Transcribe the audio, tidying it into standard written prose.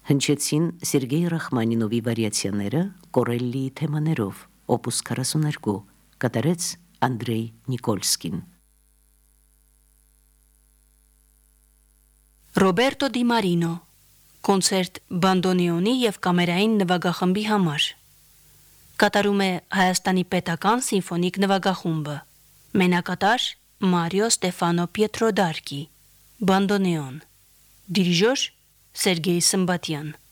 Հնչեցին Սերգեյ Ռախմանինովի վարիացիաները Կորելլիի թեմաներով, օպուս 42, կատարեց Անդրեյ Նիկոլսկին։ Ռոբերտո Դի Մարինո, կոնցերտ բանդոնեոնի և կամերային նվագախմբի համար, կատարում է Հայաստանի պետական սիմֆոնիկ նվագախումբը, մենակատար Մարիո Ստեֆանո Պիետրոդարկի, բանդոնեոն, դիրիժոր Սերգեյ Սմբատյան։